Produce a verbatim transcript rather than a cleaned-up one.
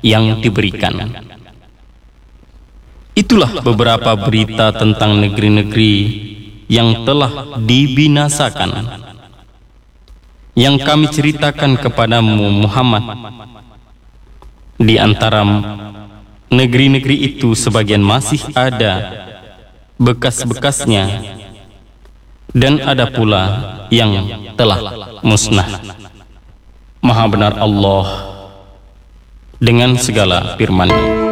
yang diberikan. Itulah beberapa berita tentang negeri-negeri yang telah dibinasakan, yang kami ceritakan kepadamu Muhammad. Di antara negeri-negeri itu sebagian masih ada bekas-bekasnya, dan ada pula yang telah musnah. Maha benar Allah dengan segala firman-Nya.